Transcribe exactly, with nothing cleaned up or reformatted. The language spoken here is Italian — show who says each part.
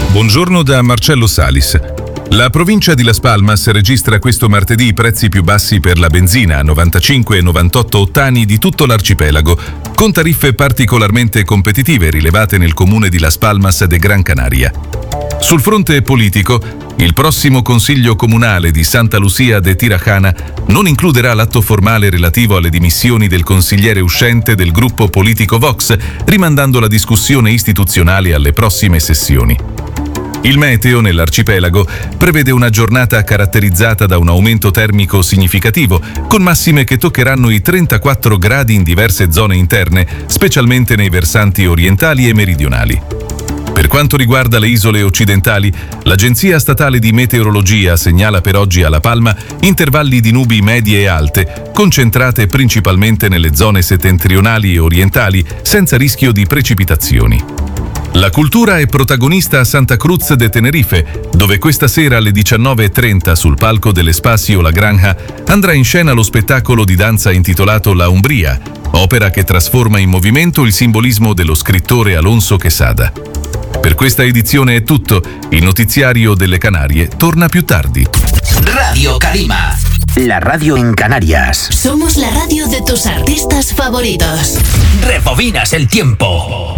Speaker 1: Buongiorno da Marcello Salis. La provincia di Las Palmas registra questo martedì i prezzi più bassi per la benzina a novantacinque e novantotto ottani di tutto l'arcipelago, con tariffe particolarmente competitive rilevate nel comune di Las Palmas de Gran Canaria. Sul fronte politico, il prossimo Consiglio Comunale di Santa Lucia de Tirajana non includerà l'atto formale relativo alle dimissioni del consigliere uscente del gruppo politico Vox, rimandando la discussione istituzionale alle prossime sessioni. Il meteo nell'arcipelago prevede una giornata caratterizzata da un aumento termico significativo, con massime che toccheranno i trentaquattro gradi in diverse zone interne, specialmente nei versanti orientali e meridionali. Per quanto riguarda le isole occidentali, l'Agenzia Statale di Meteorologia segnala per oggi a La Palma intervalli di nubi medie e alte, concentrate principalmente nelle zone settentrionali e orientali, senza rischio di precipitazioni. La cultura è protagonista a Santa Cruz de Tenerife, dove questa sera alle diciannove e trenta sul palco dell'Espacio La Granja andrà in scena lo spettacolo di danza intitolato La Umbria, opera che trasforma in movimento il simbolismo dello scrittore Alonso Quesada. Per questa edizione è tutto, il notiziario delle Canarie torna più tardi.
Speaker 2: Radio Calima, la radio en Canarias.
Speaker 3: Somos la radio de tus artistas favoritos.
Speaker 2: Rebobinas el tiempo.